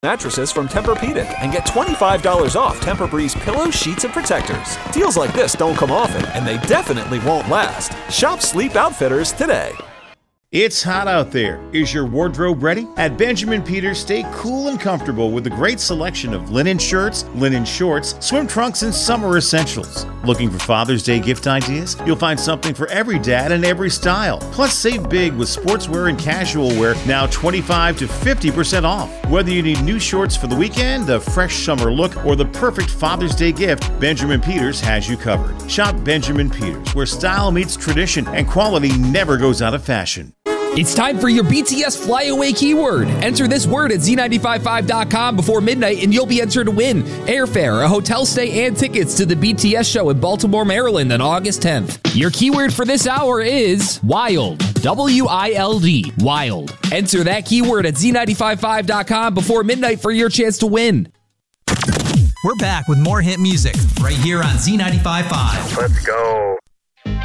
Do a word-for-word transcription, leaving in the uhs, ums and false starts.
mattresses from Tempur-Pedic and get twenty-five dollars off Tempur-Breeze pillows, sheets, and protectors. Deals like this don't come often, and they definitely won't last. Shop Sleep Outfitters today. It's hot out there. Is your wardrobe ready? At Benjamin Peters, stay cool and comfortable with a great selection of linen shirts, linen shorts, swim trunks, and summer essentials. Looking for Father's Day gift ideas? You'll find something for every dad and every style. Plus, save big with sportswear and casual wear, now twenty-five to fifty percent off. Whether you need new shorts for the weekend, a fresh summer look, or the perfect Father's Day gift, Benjamin Peters has you covered. Shop Benjamin Peters, where style meets tradition and quality never goes out of fashion. It's time for your B T S flyaway keyword. Enter this word at Z nine five five dot com before midnight and you'll be entered to win airfare, a hotel stay, and tickets to the B T S show in Baltimore, Maryland on August tenth. Your keyword for this hour is wild. W I L D. Wild. Enter that keyword at Z nine five five dot com before midnight for your chance to win. We're back with more hit music right here on Z nine five five. Let's go.